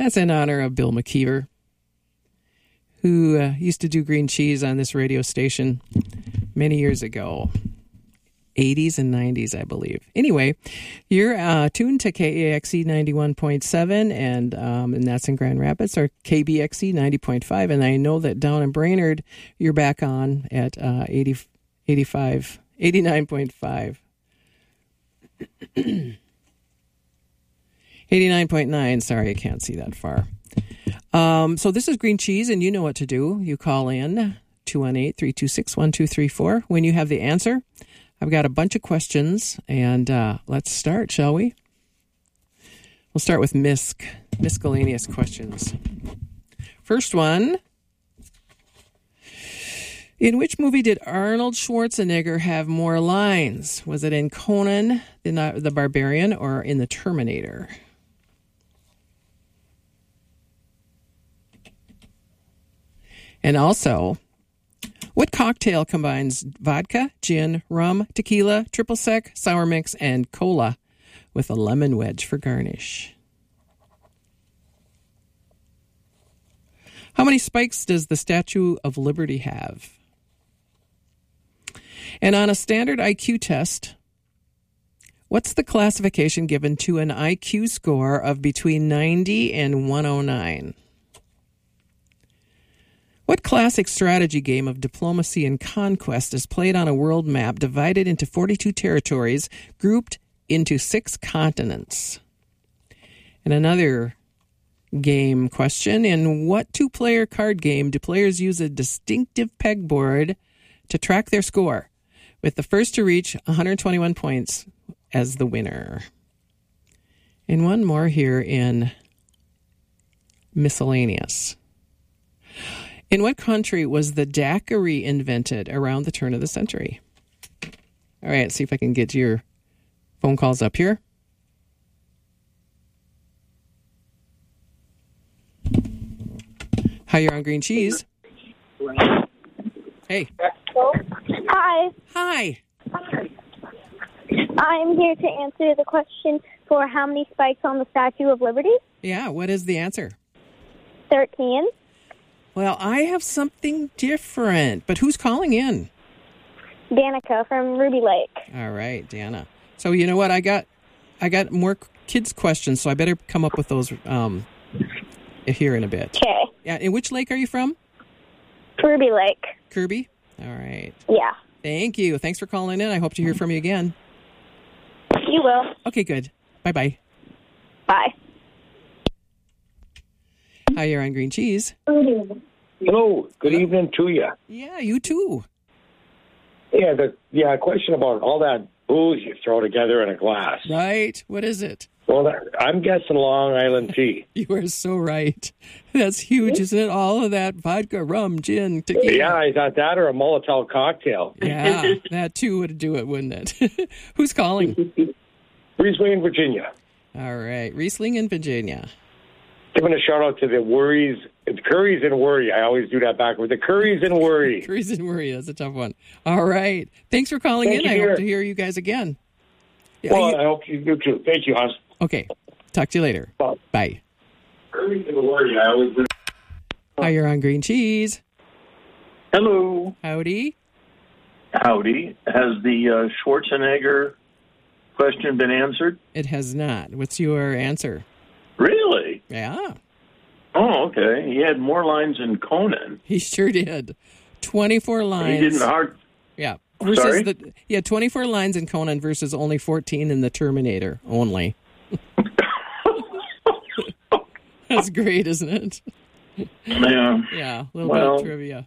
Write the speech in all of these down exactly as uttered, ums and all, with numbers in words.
That's in honor of Bill McKeever, who uh, used to do green cheese on this radio station many years ago. eighties and nineties, I believe. Anyway, you're uh, tuned to K A X E ninety-one point seven, and um, and that's in Grand Rapids, or K B X E ninety point five. And I know that down in Brainerd, you're back on at uh, eighty, eighty-five, eighty-nine point five. eighty-nine point nine. Sorry, I can't see that far. Um, so this is Green Cheese, and you know what to do. You call in two one eight, three two six, one two three four when you have the answer. I've got a bunch of questions, and uh, let's start, shall we? We'll start with misc, miscellaneous questions. First one. In which movie did Arnold Schwarzenegger have more lines? Was it in Conan the, the Barbarian or in The Terminator? And also, what cocktail combines vodka, gin, rum, tequila, triple sec, sour mix, and cola with a lemon wedge for garnish? How many spikes does the Statue of Liberty have? And on a standard I Q test, what's the classification given to an I Q score of between ninety and one oh nine? What classic strategy game of diplomacy and conquest is played on a world map divided into forty-two territories, grouped into six continents? And another game question, in what two-player card game do players use a distinctive pegboard to track their score, with the first to reach one hundred twenty-one points as the winner? And one more here in miscellaneous. In what country was the daiquiri invented around the turn of the century? All right, let's see if I can get your phone calls up here. Hi, you're on Green Cheese. Hey. Hi. Hi. I'm here to answer the question for how many spikes on the Statue of Liberty? Yeah, what is the answer? thirteen. Well, I have something different, but who's calling in? Danica from Ruby Lake. All right, Dana. So you know what? I got I got more kids' questions, so I better come up with those um, here in a bit. Okay. Yeah, and which lake are you from? Ruby Lake. Kirby? All right. Yeah. Thank you. Thanks for calling in. I hope to hear from you again. You will. Okay, good. Bye-bye. Bye. Hi, you're on Green Cheese. Hello. Good evening to you. Yeah, you too. Yeah, the yeah question about all that booze you throw together in a glass. Right. What is it? Well, that, I'm guessing Long Island tea. You are so right. That's huge, isn't it? All of that vodka, rum, gin, tequila. Yeah, I thought that or a Molotov cocktail. Yeah, that too would do it, wouldn't it? Who's calling? Riesling, Virginia. All right. Riesling in Virginia. Giving a shout out to the Worries. It's Curries and Worry. I always do that backward. The Curries and Worry. Curries and Worry. That's a tough one. All right. Thanks for calling Thank in. I you. hope to hear you guys again. Well, you... I hope you do too. Thank you, Hans. Okay. Talk to you later. Bye. Bye. Curries and Worry. I always do. Hi, you're on Green Cheese. Hello. Howdy. Howdy. Has the uh, Schwarzenegger question been answered? It has not. What's your answer? Really? Yeah. Oh, okay. He had more lines than Conan. He sure did. twenty-four lines. He didn't hard. Yeah. Versus Sorry? the yeah, twenty-four lines in Conan versus only fourteen in the Terminator only. That's great, isn't it? Yeah. Yeah, a little Well, bit of trivia.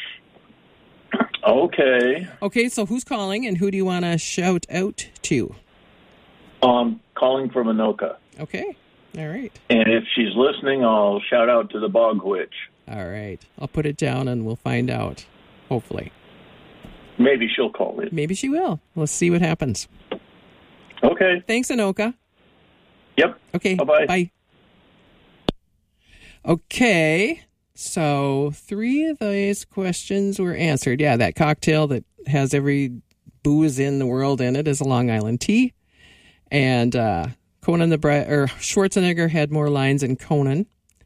Okay. Okay, so who's calling and who do you want to shout out to? Um, calling from Anoka. Okay. All right. And if she's listening, I'll shout out to the Bog Witch. All right. I'll put it down and we'll find out, hopefully. Maybe she'll call in. Maybe she will. Let's see what happens. Okay. Thanks, Anoka. Yep. Okay. Bye-bye. Bye. Okay. So three of these questions were answered. Yeah, that cocktail that has every booze in the world in it is a Long Island tea. And uh, Conan the Bri- or Schwarzenegger had more lines than Conan.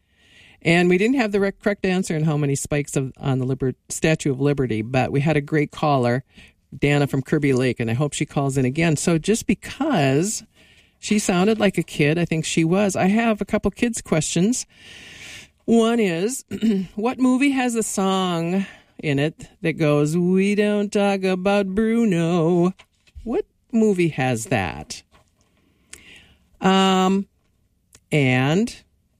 And we didn't have the rec- correct answer on how many spikes of, on the Liber- Statue of Liberty, but we had a great caller, Dana from Kirby Lake, and I hope she calls in again. So just because she sounded like a kid, I think she was, I have a couple kids' questions. One is, what movie has a song in it that goes, "We don't talk about Bruno"? What movie has that? Um, and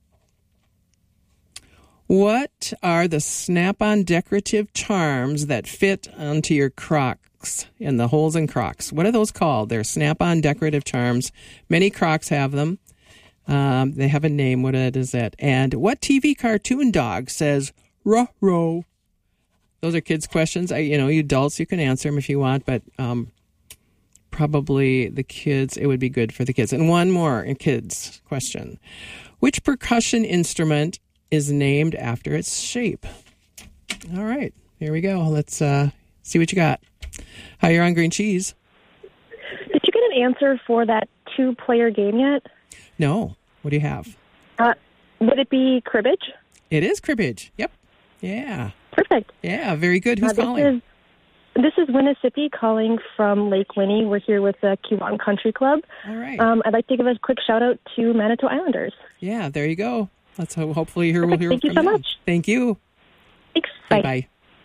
what are the snap-on decorative charms that fit onto your Crocs, in the holes in Crocs? What are those called? They're snap-on decorative charms. Many Crocs have them. Um, they have a name. What is it? And what T V cartoon dog says, "Ruh-roh"? Those are kids' questions. I, you know, you adults, you can answer them if you want, but um, probably the kids, it would be good for the kids. And one more in kids' question. Which percussion instrument is named after its shape? All right, here we go. Let's uh, see what you got. Hi, you're on Green Cheese. Did you get an answer for that two-player game yet? No. What do you have? Uh, would it be cribbage? It is cribbage. Yep. Yeah. Perfect. Yeah, very good. Who's uh, this calling? Is, this is Winnisippi calling from Lake Winnie. We're here with the Kiwan Country Club. All right. Um, I'd like to give a quick shout-out to Manitou Islanders. Yeah, there you go. Let's ho- hopefully hear, we'll hear Thank from you so them. much. Thank you. Thanks. Bye. Bye.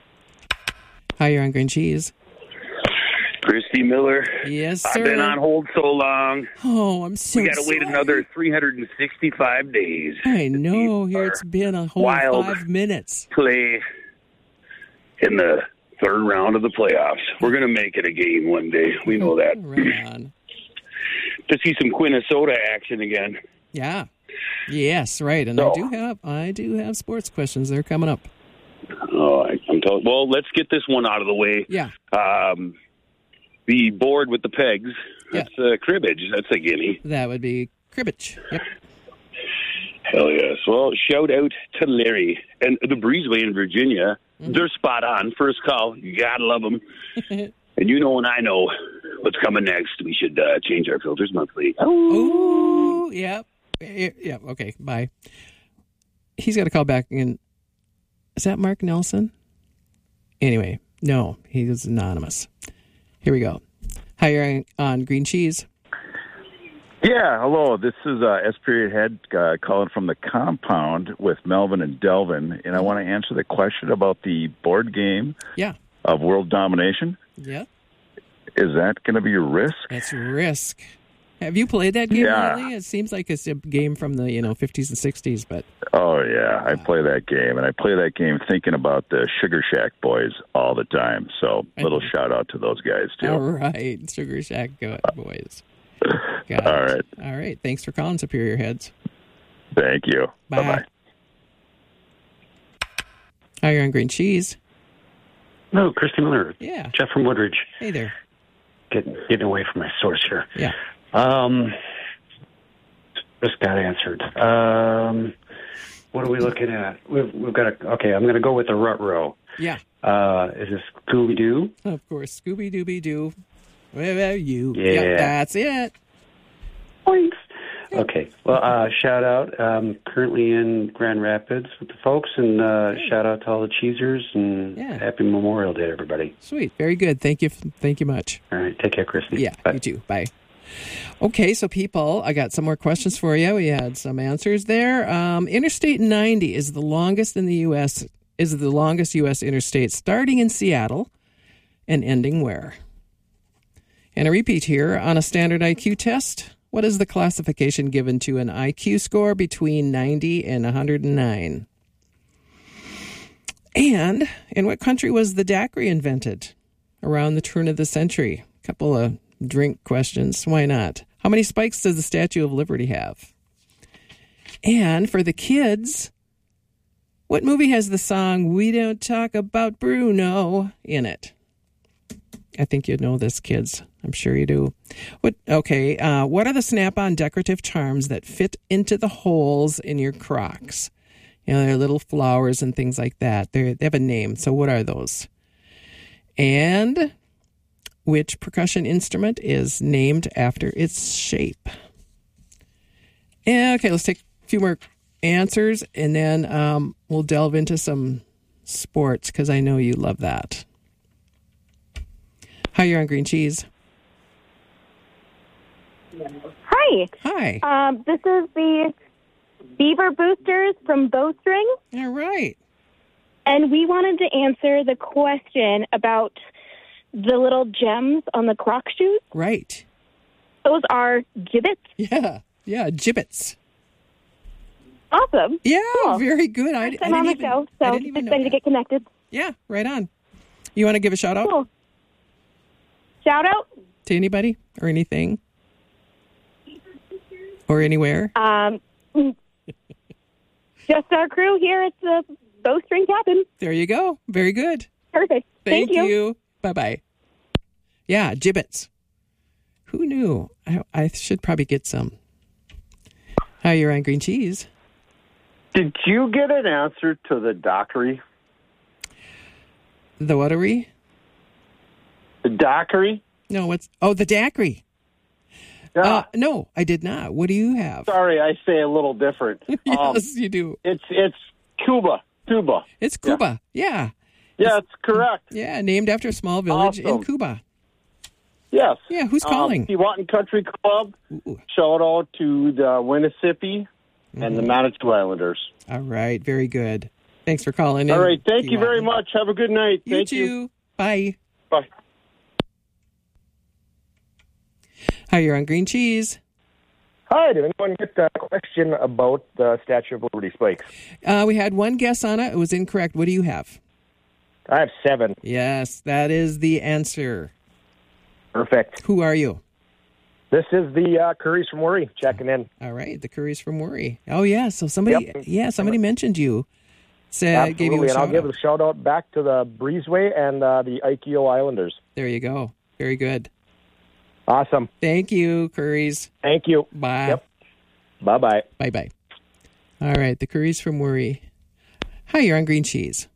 Hi, you're on Green Cheese. Christy Miller. Yes, sir. I've been on hold so long. Oh, I'm so We got to sorry. wait another three hundred sixty-five days. I to know. see Here our it's been a whole Wild five minutes. play in the third round of the playoffs. We're going to make it a game one day. We know that. Right on. To see some Quinnesota action again. Yeah. Yes, right. And So- I do have I do have sports questions. They're coming up. Oh, I, I'm told. Well, let's get this one out of the way. Yeah. Um, the board with the pegs. That's uh, cribbage. That's a gimme. That would be cribbage. Yep. Hell yes. Well, shout out to Larry and the Breezeway in Virginia. Mm-hmm. They're spot on. First call. You got to love them. And you know and I know what's coming next. We should uh, change our filters monthly. Oh, yep. Yeah, okay, bye. He's got to call back in. Is that Mark Nelson? Anyway, no, he is anonymous. Here we go. Hi, you're on Green Cheese. Yeah, hello. This is uh, S. Period Head uh, calling from the compound with Melvin and Delvin, and I want to answer the question about the board game Yeah. of World Domination. Yeah. Is that going to be Risk? That's Risk. Have you played that game Yeah. lately? It seems like it's a game from the, you know, fifties and sixties, but Oh, yeah. I play that game, and I play that game thinking about the Sugar Shack boys all the time. So little shout-out to those guys, too. all right. Sugar Shack go- boys. Got All it. right. All right. Thanks for calling, Superior Heads. Thank you. Bye. Bye-bye. Hi, you're on Green Cheese. No, Christy Miller. Yeah. Jeff from Woodridge. Hey there. Getting getting away from my source here. Yeah. Um, just got answered. Um, what are we looking at? We've we've got a okay. I'm going to go with the rut row. Yeah. Uh, is this Scooby Doo? Of course. Scooby Dooby Doo. Where are you? Yeah. Yep, that's it. Thanks. Okay. Well, uh, shout out. Um, currently in Grand Rapids with the folks, and uh, shout out to all the cheesers, and Yeah. happy Memorial Day, everybody. Sweet. Very good. Thank you. Thank you much. All right. Take care, Christy. Yeah, Bye. you too. Bye. Okay, so people, I got some more questions for you. We had some answers there. Um, Interstate ninety is the longest in the U S is the longest U S interstate, starting in Seattle and ending where? And a repeat here, on a standard I Q test, what is the classification given to an I Q score between ninety and one hundred nine? And in what country was the daiquiri invented? Around the turn of the century. A couple of drink questions. Why not? How many spikes does the Statue of Liberty have? And for the kids, what movie has the song "We Don't Talk About Bruno" in it? I think you know this, kids. I'm sure you do. What? Okay. Uh, what are the snap-on decorative charms that fit into the holes in your Crocs? You know, they're little flowers and things like that. They're, they have a name. So what are those? And which percussion instrument is named after its shape? Yeah, okay, let's take a few more answers, and then um, we'll delve into some sports because I know you love that. Hi, you're on Green Cheese. Hi. Hi. Um, this is the Beaver Boosters from Bowstring. All right. And we wanted to answer the question about the little gems on the Croc shoes. Right. Those are gibbets. Yeah. Yeah. Gibbets. Awesome. Yeah. Cool. Very good. I, I I'm didn't on the even, show, I so didn't even know excited to that. get connected. Yeah. Right on. You want to give a shout out Cool. Shout out. to anybody or anything or anywhere? Um, just our crew here at the Bowstring Cabin. There you go. Very good. Perfect. Thank, Thank you. you. Bye-bye. Yeah, gibbets. Who knew? I, I should probably get some. Hi, you're on Green Cheese. Did you get an answer to the dockery? The whatery? The dockery? No, what's... Oh, the daiquiri. Yeah. Uh, no, I did not. What do you have? Sorry, I say a little different. Yes, Um, you do. it's it's Cuba. Cuba. It's Cuba. Yeah. Yeah, it's correct. Yeah, named after a small village in Awesome. Cuba. Yes. Yeah, who's Um, calling? Keewatin Country Club. Ooh. Shout out to the Winnissippy and the Manitou Islanders. All right, very good. Thanks for calling in. All right, thank you very Keewatin. much. Have a good night. You Thank too. you. Bye. Bye. Hi, you're on Green Cheese. Hi, did anyone get a question about the Statue of Liberty spikes? Uh, we had one guess on it. It was incorrect. What do you have? I have seven. Yes, that is the answer. Perfect. Who are you? This is the uh, Currys from Worry checking in. All right, the Currys from Worry. Oh, yeah, so somebody, Yep. yeah, somebody mentioned you. Said, gave you a Absolutely, and I'll shout give out. a shout out back to the Breezeway and uh, the Aikio Islanders. There you go. Very good. Awesome. Thank you, Currys. Thank you. Bye. Yep. Bye-bye. Bye-bye. All right, the Currys from Worry. Hi, you're on Green Cheese.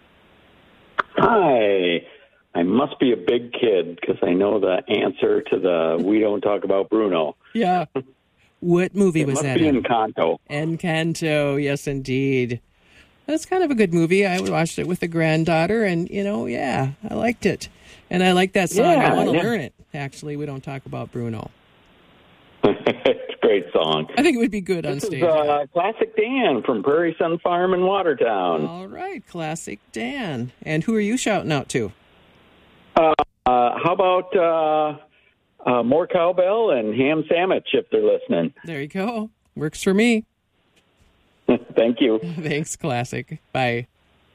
Hi. I must be a big kid because I know the answer to the We Don't Talk About Bruno. Yeah. What movie It was must that be in? Encanto. Encanto, yes, indeed. That's kind of a good movie. I watched it with a granddaughter, and, you know, yeah, I liked it. And I like that song. Yeah, I want to yeah. learn it. Actually, We Don't Talk About Bruno. It's a great song. I think it would be good on This stage. is uh, Classic Dan from Prairie Sun Farm in Watertown. All right, classic Dan. And who are you shouting out to? Uh, uh, how about uh, uh, more cowbell and ham sandwich if they're listening? There you go. Works for me. Thank you. Thanks, classic. Bye.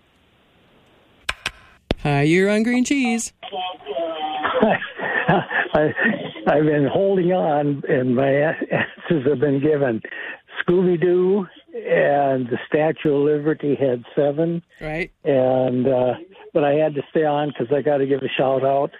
Hi, you're on Green Cheese. I, I've been holding on, and my answers have been given. Scooby-Doo and the Statue of Liberty had seven. Right. And uh, but I had to stay on because I got to give a shout out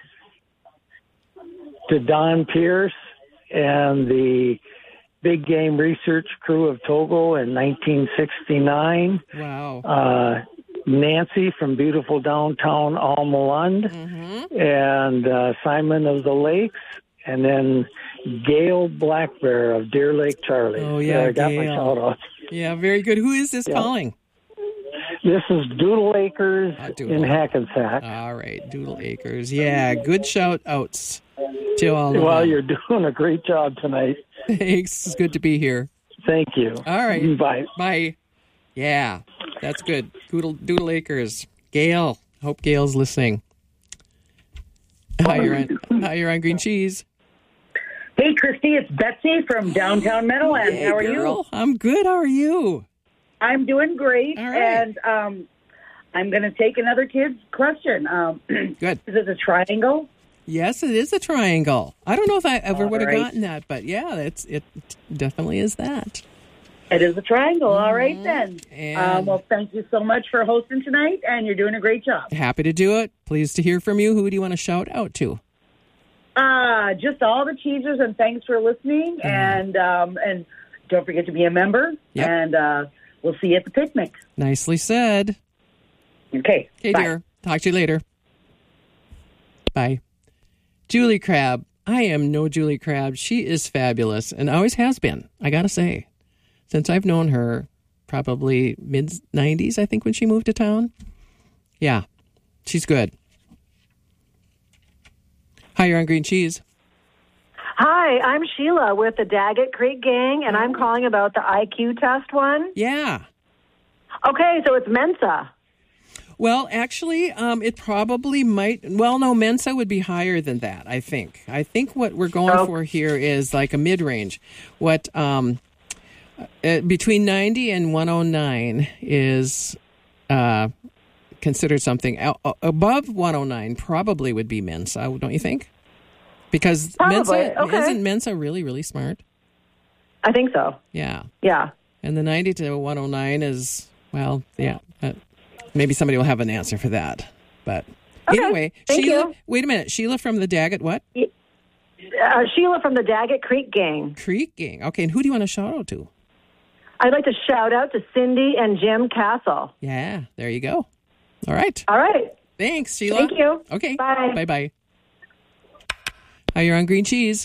to Don Pierce and the Big Game Research Crew of Togo in nineteen sixty-nine. Wow. Uh, Nancy from beautiful downtown Almalund, Mm-hmm. and uh, Simon of the Lakes, and then Gail Blackbear of Deer Lake Charlie. Oh, yeah, So I got my Gail. shout out. Yeah, very good. Who is this Yeah. calling? This is Doodle Acres Doodle. in Hackensack. All right, Doodle Acres. Yeah, good shout outs to all of Well, them. you're doing a great job tonight. Thanks. It's good to be here. Thank you. All right. Bye. Bye. Yeah, that's good. Doodle, Doodle Acres. Gail. Hope Gail's listening. Hi, you're on, hi, you're on Green Cheese. Hey, Christy, it's Betsy from downtown Meadowlands. Hey, How are girl. you? I'm good. How are you? I'm doing great. All right. And um, I'm going to take another kid's question. Um, Good. Is it a triangle? Yes, it is a triangle. I don't know if I ever All would have right. gotten that, but yeah, it's it definitely is that. It is a triangle. All right, then. And- Um, well, thank you so much for hosting tonight, and you're doing a great job. Happy to do it. Pleased to hear from you. Who do you want to shout out to? Uh, just all the teachers, and thanks for listening. And um, and don't forget to be a member. Yep. And uh, we'll see you at the picnic. Nicely said. Okay. Okay, bye. dear. Talk to you later. Bye. Julie Crabb. I am no Julie Crabb. She is fabulous and always has been, I got to say. Since I've known her probably mid nineties, I think, when she moved to town. Yeah, she's good. Hi, you're on Green Cheese. Hi, I'm Sheila with the Daggett Creek Gang, and I'm calling about the I Q test one. Yeah. Okay, so it's Mensa. Well, actually, um, it probably might. Well, no, Mensa would be higher than that, I think. I think what we're going Oh. for here is like a mid-range. What um, uh, between ninety and one oh nine is uh, considered something. Uh, above one oh nine probably would be Mensa, don't you think? Because Probably, Mensa, okay. isn't Mensa really, really smart? I think so. Yeah. Yeah. And the ninety to one oh nine is, well, yeah. Uh, maybe somebody will have an answer for that. But Okay, anyway, thank Sheila, you. wait a minute. Sheila from the Daggett what? Uh, Sheila from the Daggett Creek Gang. Creek Gang. Okay, and who do you want to shout out to? I'd like to shout out to Cindy and Jim Castle. Yeah, there you go. All right. All right. Thanks, Sheila. Thank you. Okay. Bye. Bye-bye. Hi, you're on Green Cheese.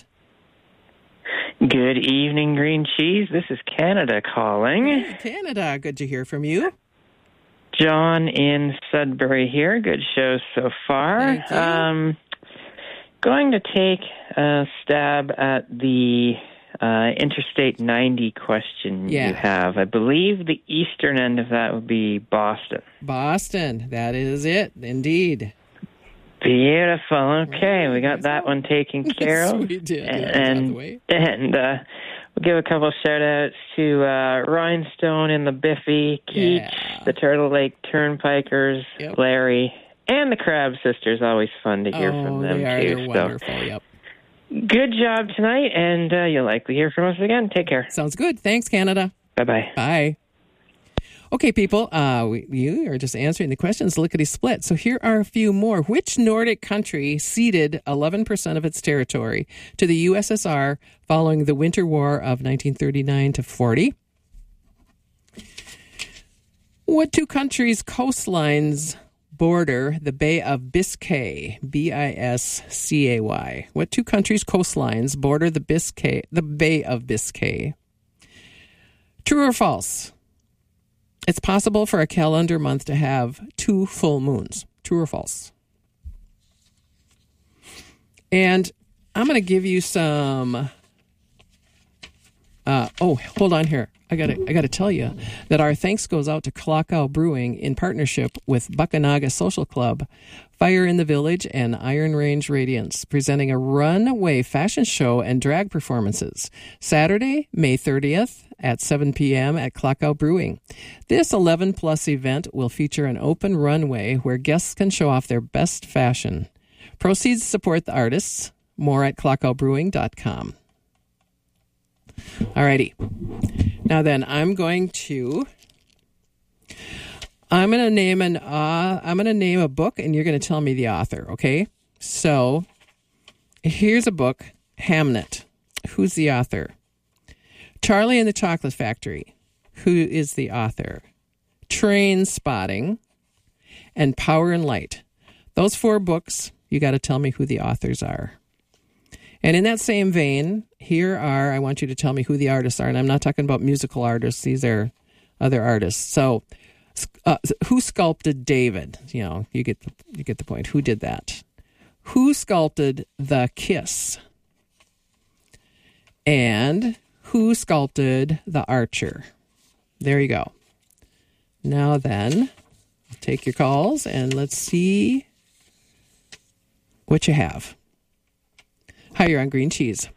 Good evening, Green Cheese. This is Canada calling. Hey, Canada. Good to hear from you. John in Sudbury here. Good show so far. Thank you. Um, going to take a stab at the uh, Interstate ninety question Yeah. you have. I believe the eastern end of that would be Boston. Boston. That is it, indeed. Beautiful. Okay, we got that one taken care Yes, of. we did. Yeah, And, it's out of the way. and uh, we'll give a couple shout-outs to uh, Rhinestone in the Biffy, Keats, Yeah. the Turtle Lake Turnpikers, Yep. Larry, and the Crab Sisters. Always fun to hear oh, from them, they are. too. They're So, wonderful. Yep. good job tonight, and uh, you'll likely hear from us again. Take care. Sounds good. Thanks, Canada. Bye-bye. Bye. Okay, people, uh, we, you are just answering the questions lickety-split. So here are a few more. Which Nordic country ceded eleven percent of its territory to the U S S R following the Winter War of nineteen thirty-nine to forty? What two countries' coastlines border the Bay of Biscay? B I S C A Y. What two countries' coastlines border the Biscay, the Bay of Biscay? True or false? It's possible for a calendar month to have two full moons. True or false? And I'm going to give you some. Uh, oh, hold on here. I got to I got to tell you that our thanks goes out to Klockow Brewing in partnership with Buckanaga Social Club, Fire in the Village, and Iron Range Radiance, presenting a runway fashion show and drag performances. Saturday, May thirtieth at seven p.m. at Klockow Brewing. This eleven-plus event will feature an open runway where guests can show off their best fashion. Proceeds support the artists. More at klockow brewing dot com. Alrighty. Now then, I'm going to I'm going to name an uh, I'm going to name a book, and you're going to tell me the author. Okay? So here's a book, Hamnet. Who's the author? Charlie and the Chocolate Factory. Who is the author? Train Spotting and Power and Light. Those four books, you got to tell me who the authors are. And in that same vein, here are, I want you to tell me who the artists are. And I'm not talking about musical artists. These are other artists. So uh, who sculpted David? You know, you get the, you get the point. Who did that? Who sculpted The Kiss? And who sculpted The Archer? There you go. Now then, take your calls and let's see what you have. Hi, you're on Green Cheese.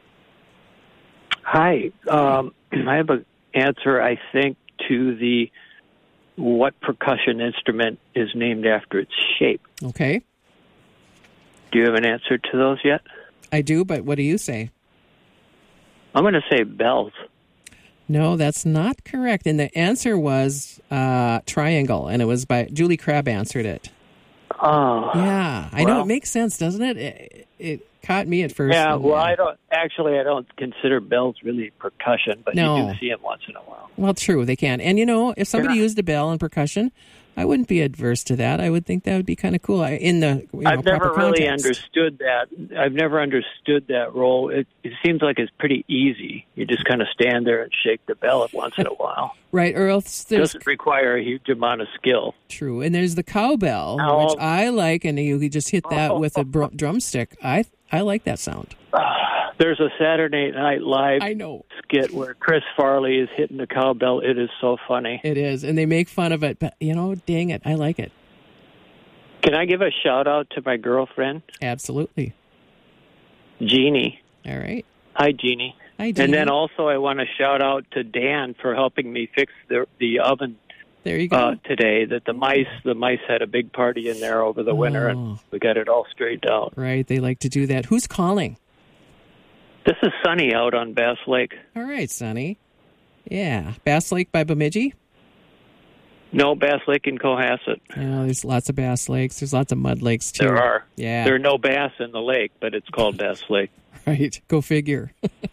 Hi. Um, I have an answer, I think, to the what percussion instrument is named after its shape. Okay. Do you have an answer to those yet? I do, but what do you say? I'm going to say bells. No, that's not correct. And the answer was uh, triangle, and it was by Julie Crabb answered it. Oh. Yeah. I well, know it makes sense, doesn't it? It, it caught me at first. Yeah, well, I don't, actually, I don't consider bells really percussion, but No. you do see them once in a while. Well, true, they can. And, you know, if somebody Yeah. used a bell in percussion, I wouldn't be adverse to that. I would think that would be kind of cool I, in the you know, I've never proper really context. understood that. I've never understood that role. It, it seems like it's pretty easy. You just kind of stand there and shake the bell once in a while. Right, or else It there's doesn't require a huge amount of skill. true, and there's the cowbell, Oh. which I like, and you could just hit that with a br- drumstick. I I like that sound. There's a Saturday Night Live I know. skit where Chris Farley is hitting the cowbell. It is so funny. It is, and they make fun of it, but you know, dang it, I like it. Can I give a shout out to my girlfriend, Absolutely. Jeannie? All right. Hi, Jeannie. Hi, Jeannie. And then also I want to shout out to Dan for helping me fix the the oven. There you go. Uh, today, that the mice the mice had a big party in there over the winter, and Oh. we got it all straightened out. Right, they like to do that. Who's calling? This is Sunny out on Bass Lake. All right, Sonny. Yeah, Bass Lake by Bemidji. No, Bass Lake in Cohasset. Oh, there's lots of Bass Lakes. There's lots of mud lakes too. There are. Yeah. There are no bass in the lake, but it's called Bass Lake. Right. Go figure.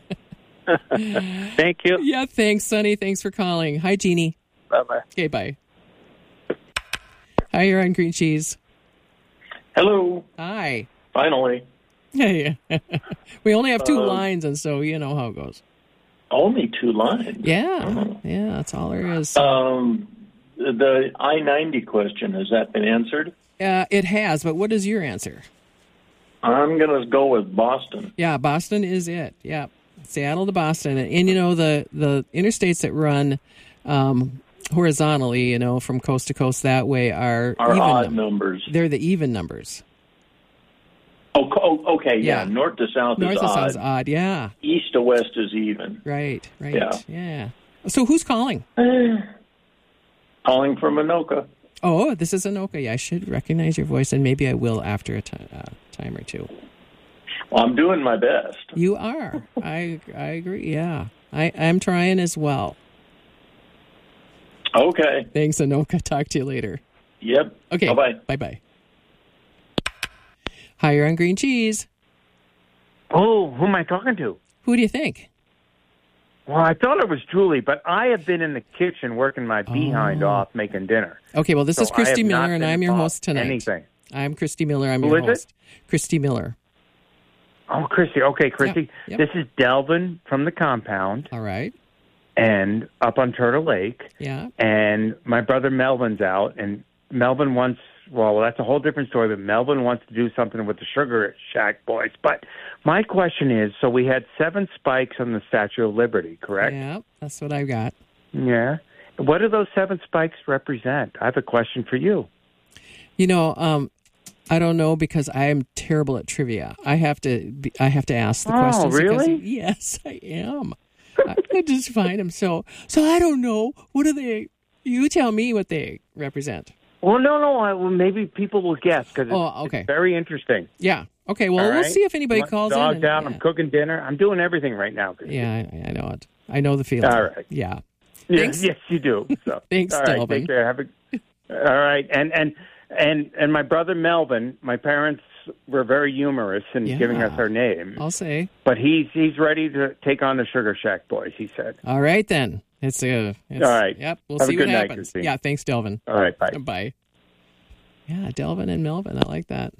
Thank you. Yeah, thanks, Sonny. Thanks for calling. Hi, Jeannie. Bye-bye. Okay, bye. Hi, you're on Green Cheese. Hello. Hi. Finally. Hey. We only have two Um, lines, and so you know how it goes. Only two lines. Yeah. Oh. Yeah, that's all there is. Um, the I ninety question, has that been answered? Uh, it has, but what is your answer? I'm going to go with Boston. Yeah, Boston is it. Yeah, Seattle to Boston, and, and you know the the interstates that run um, horizontally, you know, from coast to coast that way are Are even odd num- numbers. They're the even numbers. Oh, oh okay, yeah. Yeah. North to south North is to odd. south is odd. Yeah. East to west is even. Right. Right. Yeah. Yeah. So who's calling? Calling from Anoka. Oh, this is Anoka. Yeah, I should recognize your voice, and maybe I will after a ti- uh, time or two. Well, I'm doing my best. You are. I I agree. Yeah, I I'm trying as well. Okay. Thanks, Anoka. Talk to you later. Yep. Okay. Bye-bye. Bye-bye. Hi, you're on Green Cheese. Oh, who am I talking to? Who do you think? Well, I thought it was Julie, but I have been in the kitchen working my behind Oh. off making dinner. Okay, well, this So is Christy I have not Miller, and been I'm your involved host in tonight. Anything. I'm Christy Miller. I'm Who your is it? host. Christy Miller. Oh, Christy. Okay, Christy. Yeah, yep. This is Delvin from the compound. All right. And up on Turtle Lake. Yeah. And my brother Melvin's out, and Melvin wants, well, that's a whole different story, but Melvin wants to do something with the Sugar Shack boys. But my question is, so we had seven spikes on the Statue of Liberty, correct? Yeah, that's what I've got. Yeah. What do those seven spikes represent? I have a question for you. You know, um, I don't know because I am terrible at trivia. I have to. Be, I have to ask the Oh, questions. because- really? yes, I am. I, I just find them so. So I don't know. What do they? You tell me what they represent. Well, no, no. I, well, maybe people will guess because it's, Oh, okay. it's very interesting. Yeah. Okay. Well, All we'll right? see if anybody Let the calls dog in. and- down. yeah. I'm cooking dinner. I'm doing everything right now. Christy. Yeah, I, I know it. I know the feeling. All right. Yeah. Yes, Thanks. yes, you do. So, Thanks, all right, Delvin. Take care. Have a, all right, and and and and my brother Melvin. My parents were very humorous in Yeah. giving us our name, I'll say. but he's he's ready to take on the Sugar Shack boys. He said. All right then. It's a. It's, All right. Yep. We'll Have a see good what night, happens. Christine. Yeah. Thanks, Delvin. All right. Bye. Bye. Yeah, Delvin and Melvin. I like that.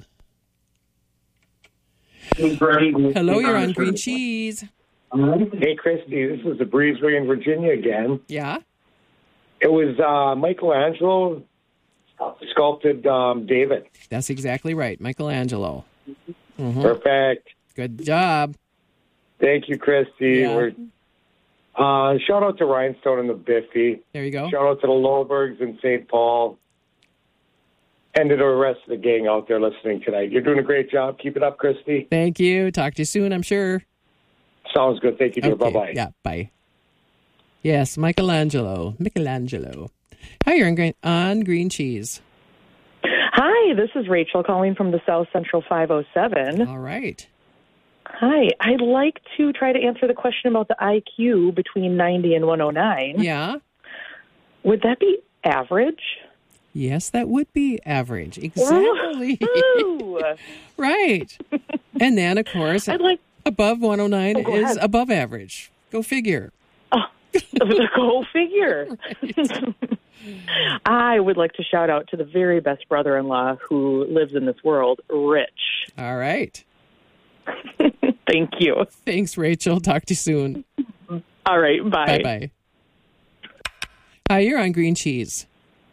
Hello, you're on Green Cheese. Hey, Christy, this is the Breezeway in Virginia again. Yeah? It was uh, Michelangelo sculpted um, David. That's exactly right. Michelangelo. Mhm. Perfect. Good job. Thank you, Christy. Yeah. We're, uh, shout out to Rhinestone and the Biffy. There you go. Shout out to the Lobergs in Saint Paul. And to the rest of the gang out there listening tonight. You're doing a great job. Keep it up, Christy. Thank you. Talk to you soon, I'm sure. Sounds good. Thank you, dear. Okay. Bye-bye. Yeah, bye. Yes, Michelangelo. Michelangelo. Hi, you're on Green, on Green Cheese. Hi, this is Rachel calling from the South Central five oh seven. All right. Hi, I'd like to try to answer the question about the I Q between ninety and one oh nine. Yeah. Would that be average? Yes, that would be average. Exactly. Ooh. Right. And then, of course, I'd like, above one oh nine Oh, go is ahead. above average. Go figure. Go figure. I would like to shout out to the very best brother-in-law who lives in this world, Rich. All right. Thank you. Thanks, Rachel. Talk to you soon. All right. Bye. Bye-bye. Hi, you're on Green Cheese.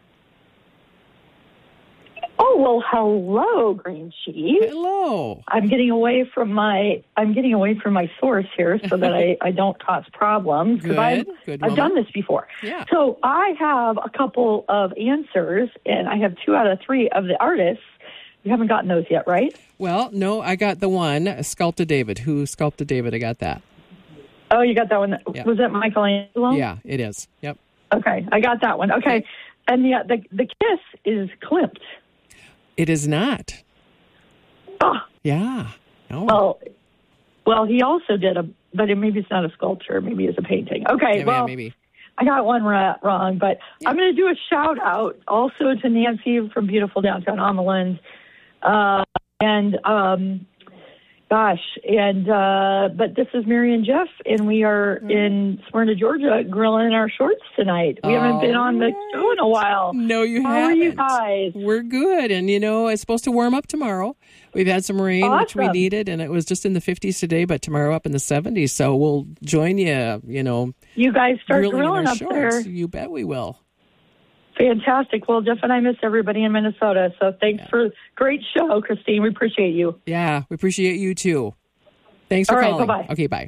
Oh, well, hello, Green Cheese. Hello. I'm getting away from my I'm getting away from my source here so that I, I don't cause problems. Good. I've, Good I've done this before. Yeah. So I have a couple of answers, and I have two out of three of the artists. You haven't gotten those yet, right? Well, no, I got the one, Sculpted David. Who sculpted David? I got that. Oh, you got that one. Yeah. Was that Michelangelo? Yeah, it is. Yep. Okay, I got that one. Okay. And the, the, the Kiss is Klimt. It is not. Oh. Yeah. No. Well, well, he also did a, but it, maybe it's not a sculpture. Maybe it's a painting. Okay, Yeah, well, maybe. I got one ra- wrong, but I'm going to do a shout out also to Nancy from beautiful downtown Omeland. Uh, and, um, gosh, and, uh, but this is Mary and Jeff, and we are Mm. in Smyrna, Georgia, grilling in our shorts tonight. We haven't been on the show in a while. No, you How haven't. are you guys? We're good. And, you know, it's supposed to warm up tomorrow. We've had some rain, which we Awesome. needed, and it was just in the fifties today, but tomorrow up in the seventies. So we'll join you, you know. You guys start grilling, grilling in our up shorts. there. You bet we will. Fantastic. Well, Jeff and I miss everybody in Minnesota, so thanks for great show, Christine. We appreciate you. Yeah, we appreciate you, too. Thanks for All right, calling. bye-bye. Okay, bye.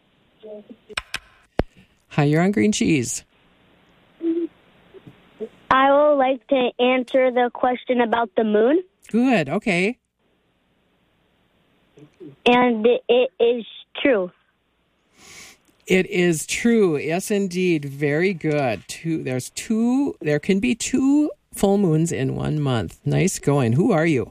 Hi, you're on Green Cheese. I would like to answer the question about the moon, Good, okay. and it is true. It is true. Yes, indeed. Very good. Two. There's two. There can be two full moons in one month. Nice going. Who are you?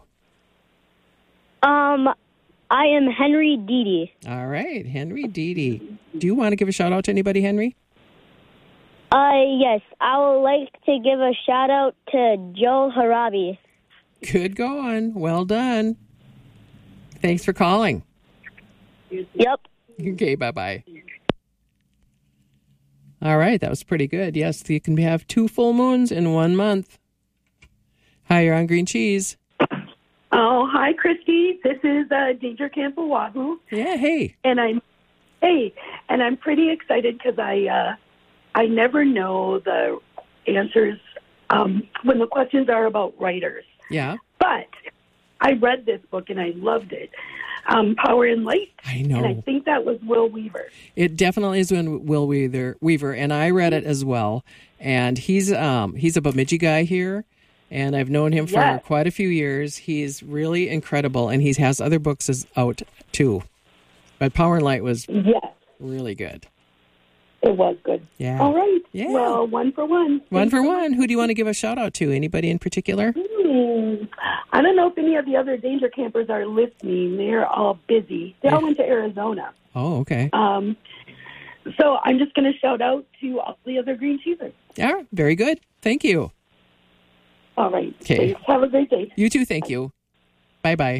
Um, I am Henry Deedy. All right, Henry Deedy. Do you want to give a shout out to anybody, Henry? Uh, yes, I would like to give a shout out to Joe Harabi. Good going. Well done. Thanks for calling. Yep. Okay, bye-bye. All right, that was pretty good. Yes, you can have two full moons in one month. Hi, you're on Green Cheese. Oh, hi, Christy. This is uh, Deidre Campbell Wahoo. Yeah, hey. And I'm, hey, and I'm pretty excited because I, uh, I never know the answers um, when the questions are about writers. Yeah. But I read this book and I loved it. Um, Power and Light. I know. And I think that was Will Weaver. It definitely is when Will Weaver, Weaver, and I read it as well. And he's um he's a Bemidji guy here, and I've known him for Yes. quite a few years. He's really incredible, and he has other books as, out too. But Power and Light was Yes, really good. it was good. Yeah. All right. Yeah. Well, one for one. One for one. Who do you want to give a shout out to? Anybody in particular? Hmm. I don't know if any of the other danger campers are listening. They're all busy. They all went to Arizona. Oh, okay. Um, so I'm just going to shout out to all the other green cheesers. Yeah, very good. Thank you. All right. Okay. Thanks. Have a great day. You too. Thank you. Bye bye.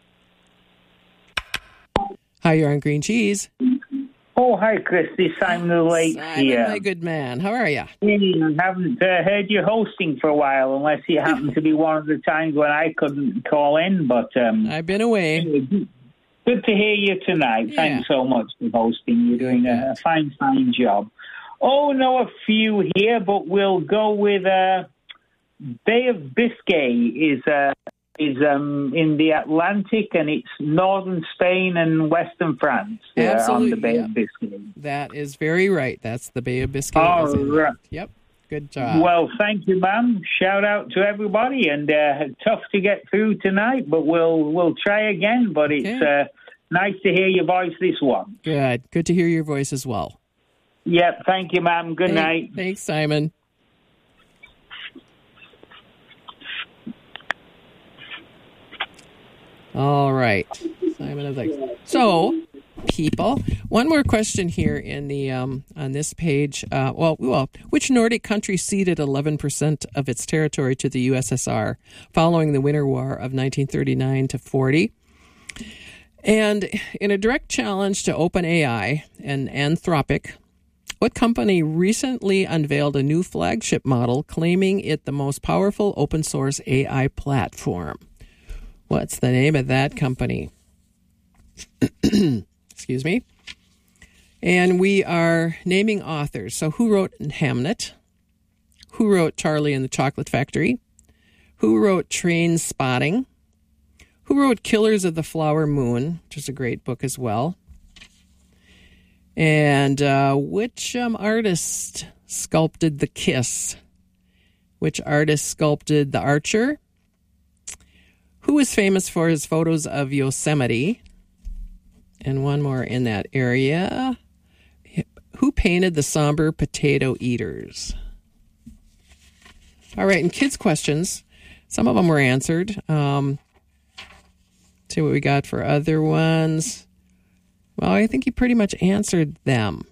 Hi, you're on Green Cheese. Oh, hi, Christy. Simon the Lake Simon, here. my good man. How are you? I haven't uh, heard you hosting for a while, unless it happened to be one of the times when I couldn't call in. But um, I've been away. Good to hear you tonight. Yeah. Thanks so much for hosting. You're doing a, a fine, fine job. Oh, no, a few here, but we'll go with uh, Bay of Biscay is uh, is um, in the Atlantic, and it's northern Spain and western France uh, on Absolutely, the Bay yeah. of Biscay. That is very right. That's the Bay of Biscay. All is in- right. Yep. Good job. Well, thank you, ma'am. Shout out to everybody, and uh, tough to get through tonight, but we'll we'll try again. But it's uh, nice to hear your voice this one. Good. Good to hear your voice as well. Yep. Thank you, ma'am. Good Hey, night. Thanks, Simon. All right. Simon is like, so people, one more question here in the um, on this page. Uh, well, well, which Nordic country ceded eleven percent of its territory to the U S S R following the Winter War of nineteen thirty-nine to forty? And in a direct challenge to OpenAI and Anthropic, What company recently unveiled a new flagship model claiming it the most powerful open source A I platform? What's the name of that company? Excuse me. And we are naming authors. So who wrote Hamnet? Who wrote Charlie and the Chocolate Factory? Who wrote Train Spotting? Who wrote Killers of the Flower Moon, which is a great book as well? And uh, which um, artist sculpted The Kiss? Which artist sculpted The Archer? Who is famous for his photos of Yosemite? And one more in that area. Who painted the somber potato eaters? All right, and kids' questions. Some of them were answered. Um, see what we got for other ones. Well, I think you pretty much answered them.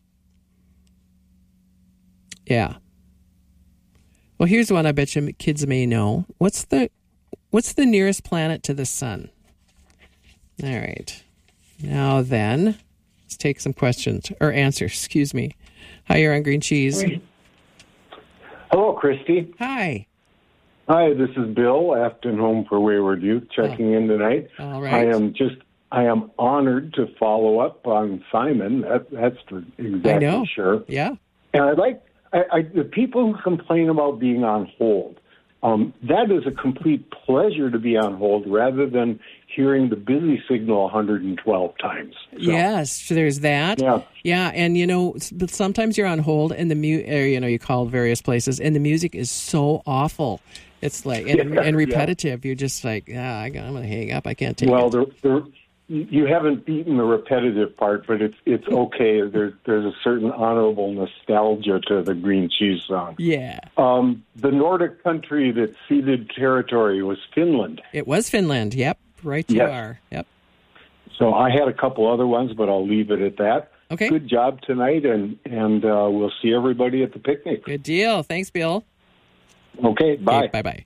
Yeah. Well, here's one I bet you kids may know. What's the what's the nearest planet to the sun? All right. Now then, let's take some questions or answers. Excuse me. Hi, you're on Green Cheese. Hello, Christy. Hi. Hi, this is Bill, Afton Home for Wayward Youth, checking oh. in tonight. All right. I am just, I am honored to follow up on Simon. That, that's for exactly I know. sure. Yeah. And I'd like, I, I, the people who complain about being on hold, um, that is a complete pleasure to be on hold rather than hearing the busy signal one hundred twelve times. So, yes, there's that. Yeah. Yeah, and you know, but sometimes you're on hold and the mu- or, you know, you call various places and the music is so awful. It's like, and, Yeah, and repetitive. Yeah. You're just like, ah, I'm going to hang up. I can't take well, it. Well, there, there, you haven't beaten the repetitive part, but it's it's okay. There's there's a certain honorable nostalgia to the Green Cheese song. Yeah. Um, the Nordic country that ceded territory was Finland. It was Finland. Yep. Right you yes. are. Yep. So I had a couple other ones, but I'll leave it at that. Okay. Good job tonight, and, and uh, we'll see everybody at the picnic. Good deal. Thanks, Bill. Okay, bye. Okay, bye-bye.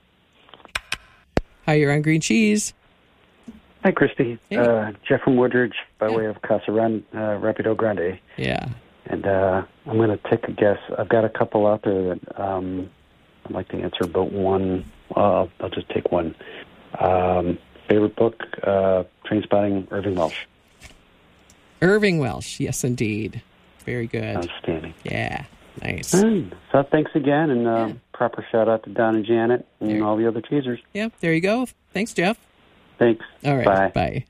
Hi, you're on Green Cheese. Hi, Christy. Hey. Uh, Jeff from Woodridge by yeah. way of Casa Ran, uh, Rapido Grande. Yeah. And uh, I'm going to take a guess. I've got a couple out there that um, I'd like to answer, but one, well, I'll, I'll just take one. Um, favorite book, uh, Trainspotting, Irving Welsh. Irving Welsh, yes, indeed. Very good. Outstanding. Yeah, nice. Mm. So thanks again, and uh, yeah. proper shout-out to Don and Janet and there. all the other teasers. Yeah, there you go. Thanks, Jeff. Thanks. All right, bye. Bye.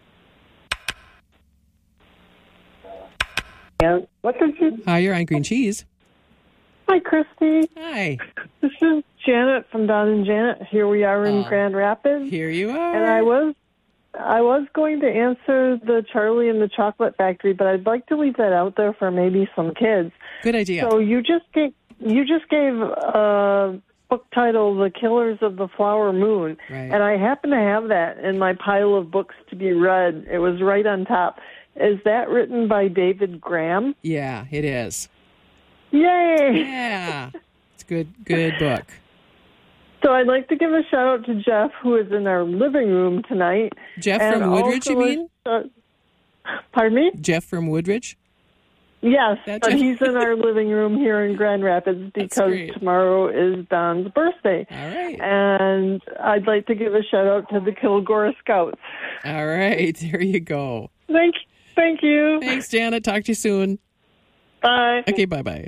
And what did you... Hi, you're on Green Cheese. Hi, Christy. Hi. This is Janet from Don and Janet. Here we are in uh, Grand Rapids. Here you are. And I was, I was going to answer the Charlie and the Chocolate Factory, but I'd like to leave that out there for maybe some kids. Good idea. So you just gave, you just gave a book title, The Killers of the Flower Moon, right. and I happen to have that in my pile of books to be read. It was right on top. Is that written by David Graham? Yeah, it is. Yay! Yeah. It's a good, good book. So I'd like to give a shout-out to Jeff, who is in our living room tonight. Jeff and from Woodridge, you mean? Uh, pardon me? Jeff from Woodridge? Yes, that but Jeff? he's in our living room here in Grand Rapids because tomorrow is Don's birthday. All right. And I'd like to give a shout-out to the Kilgore Scouts. All right. There you go. Thank, thank you. Thanks, Janet. Talk to you soon. Bye. Okay, bye-bye.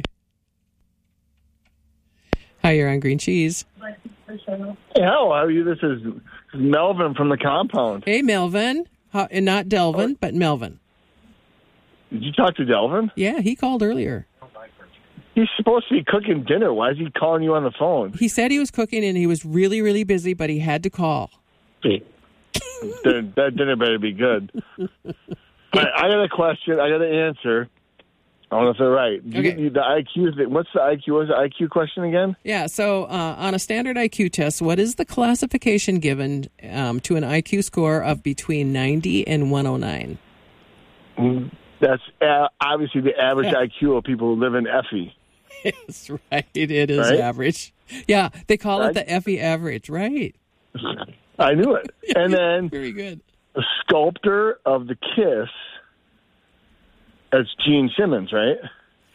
Hi, you're on Green Cheese. Hey, how are you? This is Melvin from the compound. Hey, Melvin. How, and not Delvin, but Melvin. Did you talk to Delvin? Yeah, he called earlier. He's supposed to be cooking dinner. Why is he calling you on the phone? He said he was cooking and he was really, really busy, but he had to call. that, that dinner better be good. I, I got a question. I got an answer. I don't know if they're right. Okay. You, the I Q, what's the I Q? What's the I Q question again? Yeah, so uh, on a standard I Q test, what is the classification given um, to an I Q score of between ninety and one oh nine? That's uh, obviously the average I Q of people who live in Effie. That's right. It is right? average. Yeah, they call right? it the Effie average, right? I knew it. Yeah, and then very good. The sculptor of the Kiss, that's Gene Simmons, right?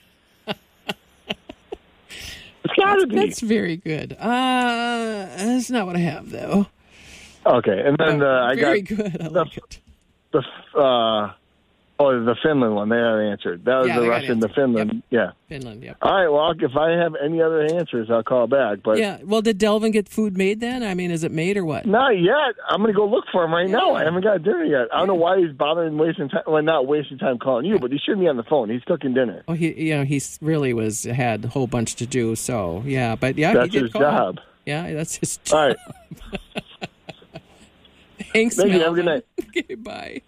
It's got to that's, be. That's very good. Uh, that's not what I have, though. Okay, and then Oh, uh, I very got good. I the, like it. the uh, oh the Finland one. They got answered. That was Yeah, the they got Russian. The answered. Finland. Yeah. Finland, yep. All right. Well, if I have any other answers, I'll call back. But Yeah. Well, did Delvin get food made then? I mean, is it made or what? not yet. I'm going to go look for him right now. I haven't got dinner yet. I don't know why he's bothering wasting time. Well, not wasting time calling you, but he shouldn't be on the phone. He's cooking dinner. Oh, he, you know, he really was had a whole bunch to do. So yeah, but yeah, That's he did his call. job. Yeah, that's his job. All right. Thanks, Thank you. Melvin. Have a good night. Okay, bye.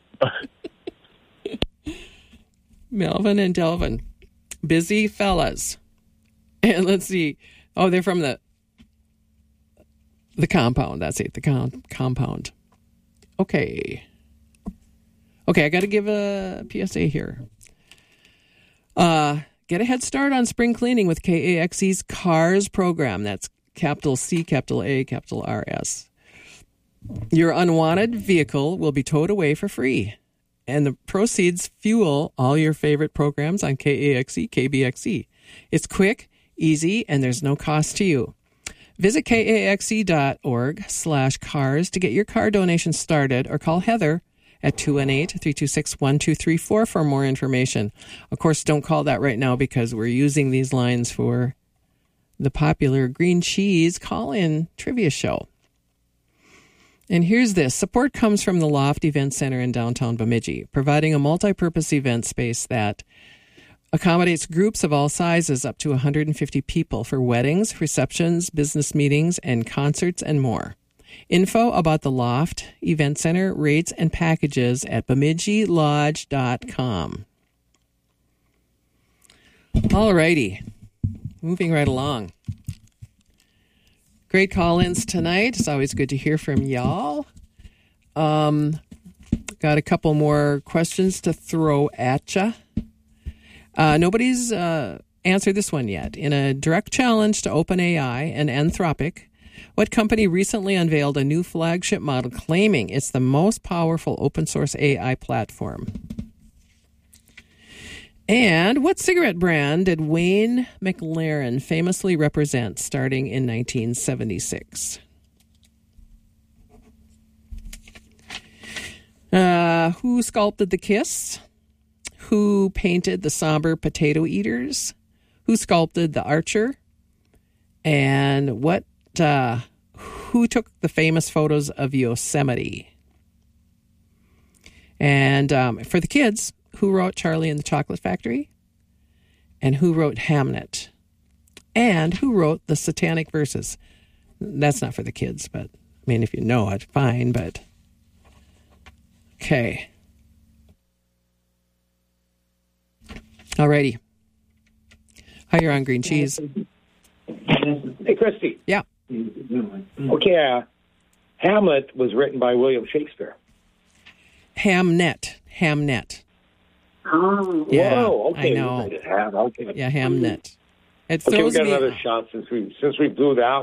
Melvin and Delvin, busy fellas, and let's see. Oh, they're from the the compound. That's it. The com- compound. Okay. Okay, I got to give a P S A here. Uh, get a head start on spring cleaning with K A X E's CARS program. That's capital C, capital A, capital R S. Your unwanted vehicle will be towed away for free, and the proceeds fuel all your favorite programs on K A X E, K B X E. It's quick, easy, and there's no cost to you. Visit kaxe.org slash cars to get your car donation started, or call Heather at two one eight, three two six, one two three four for more information. Of course, don't call that right now because we're using these lines for the popular green cheese call-in trivia show. And here's this. Support comes from the Loft Event Center in downtown Bemidji, providing a multi-purpose event space that accommodates groups of all sizes up to one hundred fifty people for weddings, receptions, business meetings, and concerts and more. Info about the Loft Event Center, rates, and packages at bemidji lodge dot com. All righty. Moving right along. Great call-ins tonight. It's always good to hear from y'all. Um, got a couple more questions to throw at ya. Uh, nobody's uh, answered this one yet. In a direct challenge to OpenAI and Anthropic, what company recently unveiled a new flagship model claiming it's the most powerful open-source A I platform? And what cigarette brand did Wayne McLaren famously represent starting in nineteen seventy-six? Uh, who sculpted the Kiss? Who painted the somber Potato Eaters? Who sculpted the Archer? And what? Uh, who took the famous photos of Yosemite? And um, for the kids, who wrote Charlie and the Chocolate Factory? And who wrote Hamnet? And who wrote the Satanic Verses? That's not for the kids, but I mean, if you know it, fine, but okay. Alrighty. Hi, you're on Green Cheese. Hey, Christy. Yeah. Okay, uh, Hamlet was written by William Shakespeare. Hamnet. Hamnet. Oh, Yeah, whoa, okay. I know. Ham, okay. Yeah, Hamnet. It Okay, we throws got me another shot since we since we blew that